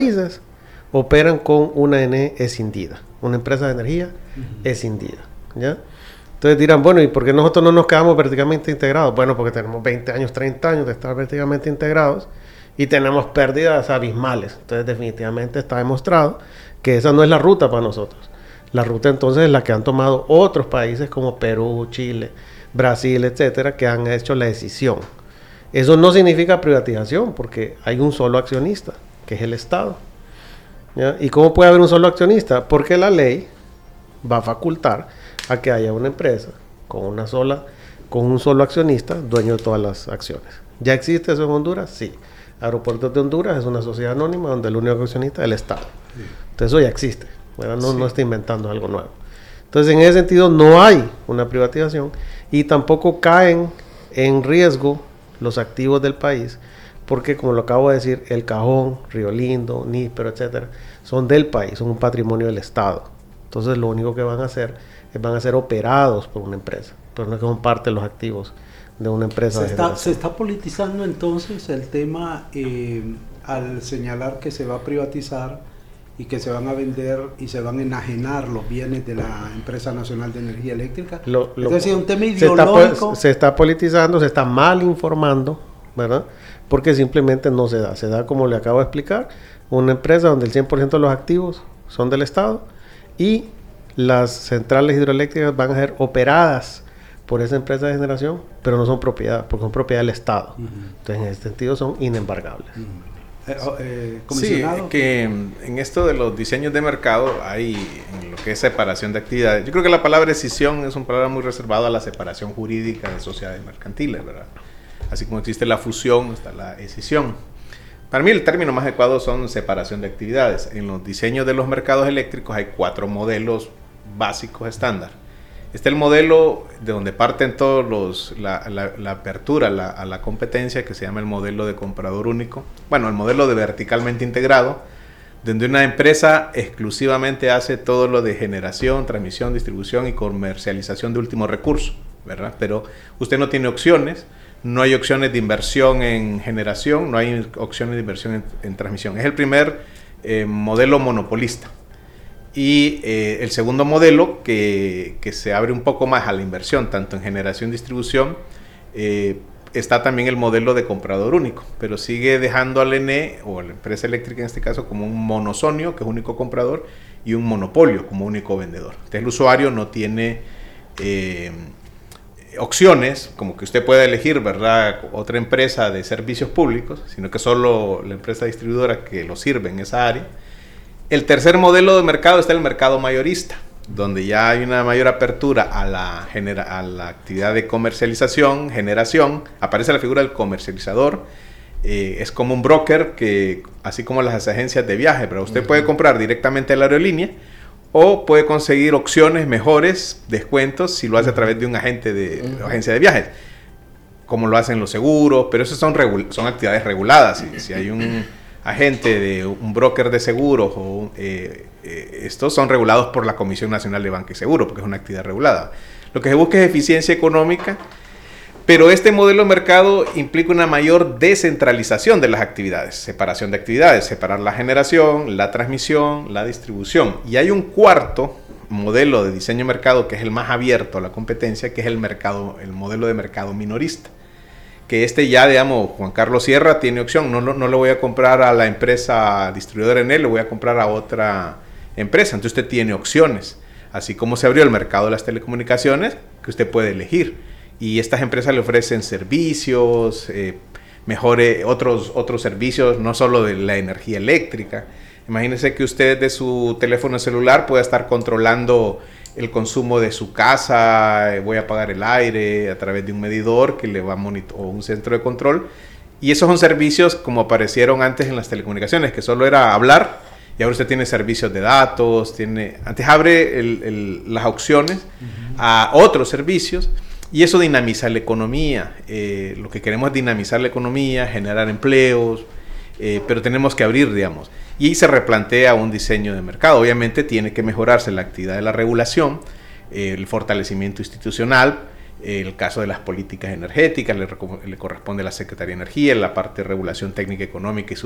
países operan con una ENE escindida, una empresa de energía escindida, ¿ya? Entonces dirán, bueno, ¿y por qué nosotros no nos quedamos verticalmente integrados? Bueno, porque tenemos 20 años, 30 años de estar verticalmente integrados y tenemos pérdidas abismales. Entonces definitivamente está demostrado que esa no es la ruta para nosotros. La ruta entonces es la que han tomado otros países como Perú, Chile, Brasil, etcétera, que han hecho la decisión. Eso no significa privatización, porque hay un solo accionista, que es el Estado, ¿ya? ¿Y cómo puede haber un solo accionista? Porque la ley va a facultar a que haya una empresa con un solo accionista, dueño de todas las acciones. ¿Ya existe eso en Honduras? Sí. Aeropuertos de Honduras es una sociedad anónima donde el único accionista es el Estado. Sí. Entonces eso ya existe. Bueno, no está inventando algo nuevo. Entonces en ese sentido no hay una privatización y tampoco caen en riesgo los activos del país, porque como lo acabo de decir, El Cajón, Río Lindo, Níspero, etcétera, son del país, son un patrimonio del Estado. Entonces lo único que van a hacer es ser operados por una empresa, pero no es que son parte de los activos de una empresa. Se está politizando entonces el tema al señalar que se va a privatizar y que se van a vender y se van a enajenar los bienes de la Empresa Nacional de Energía Eléctrica. Es decir, un tema ideológico. Se está politizando, se está mal informando, ¿verdad? Porque simplemente no se da. Se da, como le acabo de explicar, una empresa donde el 100% de los activos son del Estado y las centrales hidroeléctricas van a ser operadas por esa empresa de generación, pero no son propiedad, porque son propiedad del Estado. Entonces, en ese sentido, son inembargables. Sí, que en esto de los diseños de mercado hay en lo que es separación de actividades. Yo creo que la palabra escisión es una palabra muy reservada a la separación jurídica de sociedades mercantiles, ¿verdad? Así como existe la fusión, está la escisión. Para mí el término más adecuado son separación de actividades. En los diseños de los mercados eléctricos hay 4 modelos básicos estándar. Está el modelo de donde parten todos la apertura a la competencia, que se llama el modelo de comprador único. Bueno, el modelo de verticalmente integrado, donde una empresa exclusivamente hace todo lo de generación, transmisión, distribución y comercialización de último recurso, ¿verdad? Pero usted no tiene opciones, no hay opciones de inversión en generación, no hay opciones de inversión en transmisión. Es el primer modelo monopolista. Y el segundo modelo, que se abre un poco más a la inversión, tanto en generación y distribución, está también el modelo de comprador único, pero sigue dejando al ENE, o a la empresa eléctrica en este caso, como un monosonio, que es único comprador, y un monopolio, como único vendedor. Entonces el usuario no tiene opciones, como que usted pueda elegir, ¿verdad?, otra empresa de servicios públicos, sino que solo la empresa distribuidora que lo sirve en esa área. El tercer modelo de mercado está el mercado mayorista, donde ya hay una mayor apertura a la actividad de comercialización, generación. Aparece la figura del comercializador. Es como un broker, que así como las agencias de viaje, pero usted puede comprar directamente a la aerolínea o puede conseguir opciones mejores, descuentos, si lo hace a través de un agente de agencia de viajes, como lo hacen los seguros, pero esas son actividades reguladas. Si hay un agente de un broker de seguros estos son regulados por la Comisión Nacional de Banca y Seguro, porque es una actividad regulada. Lo que se busca es eficiencia económica, pero este modelo de mercado implica una mayor descentralización de las actividades, separación de actividades, separar la generación, la transmisión, la distribución. Y hay un cuarto modelo de diseño de mercado que es el más abierto a la competencia, que es el modelo de mercado minorista. Que ya, digamos, Juan Carlos Sierra tiene opción, no le voy a comprar a la empresa distribuidora en él, le voy a comprar a otra empresa. Entonces usted tiene opciones, así como se abrió el mercado de las telecomunicaciones, que usted puede elegir. Y estas empresas le ofrecen servicios, otros servicios, no solo de la energía eléctrica. Imagínese que usted de su teléfono celular pueda estar controlando el consumo de su casa, voy a apagar el aire a través de un medidor que le va a monitorear, o un centro de control. Y esos son servicios como aparecieron antes en las telecomunicaciones, que solo era hablar, y ahora usted tiene servicios de datos, antes abre las opciones a otros servicios, y eso dinamiza la economía. Lo que queremos es dinamizar la economía, generar empleos, pero tenemos que abrir, digamos. Y se replantea un diseño de mercado. Obviamente tiene que mejorarse la actividad de la regulación, el fortalecimiento institucional, el caso de las políticas energéticas, le corresponde a la Secretaría de Energía, la parte de regulación técnica económica y